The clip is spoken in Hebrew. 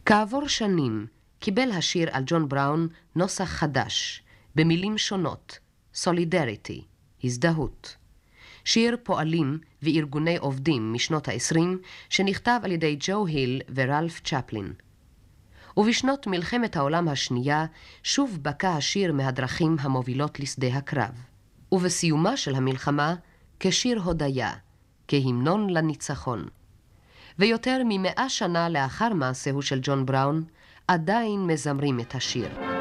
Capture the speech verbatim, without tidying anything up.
כעבור שנים קיבל השיר על ג'ון בראון נוסח חדש, במילים שונות, סולידריטי, הזדהות. שיר פועלים וארגוני עובדים משנות ה-עשרים שנכתב על ידי ג'ו היל ורלף צ'פלין. ובשנות מלחמת העולם השנייה שוב בקע השיר מהדרכים המובילות לשדה הקרב. ובסיומה של המלחמה כשיר הודיה, כהמנון לניצחון. ויותר ממאה שנה לאחר מעשהו של ג'ון בראון, עדיין מזמרים את השיר.